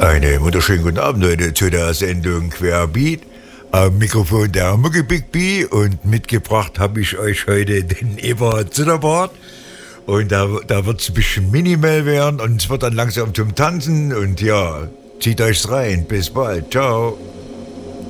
Einen wunderschönen guten Abend, Leute, zu der Sendung Querbeat. Am Mikrofon der Mucki Big B und mitgebracht habe ich euch heute den Eberhard Zitterbart. Und da wird es ein bisschen minimal werden und es wird dann langsam zum Tanzen und ja, zieht euch's rein. Bis bald. Ciao.